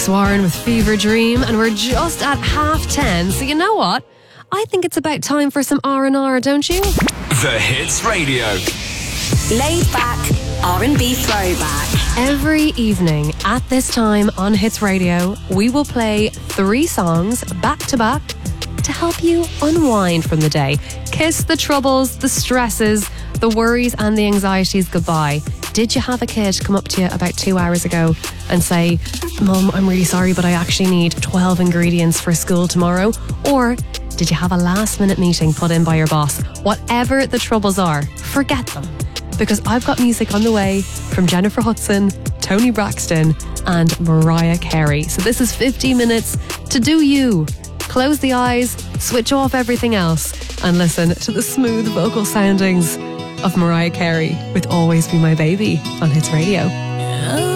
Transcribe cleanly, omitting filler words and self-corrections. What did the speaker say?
Alex Warren with Fever Dream, and we're just at 10:30. So you know what? I think it's about time for some R&R, don't you? The Hits Radio. Laid back R&B throwback. Every evening at this time on Hits Radio, we will play 3 songs back to back to help you unwind from the day. Kiss the troubles, the stresses, the worries and the anxieties goodbye. Did you have a kid come up to you about 2 hours ago and say, Mum, I'm really sorry, but I actually need 12 ingredients for school tomorrow? Or did you have a last minute meeting put in by your boss? Whatever the troubles are, forget them. Because I've got music on the way from Jennifer Hudson, Toni Braxton and Mariah Carey. So this is 50 minutes to do you. Close the eyes, switch off everything else and listen to the smooth vocal soundings of Mariah Carey with Always Be My Baby on Hits Radio.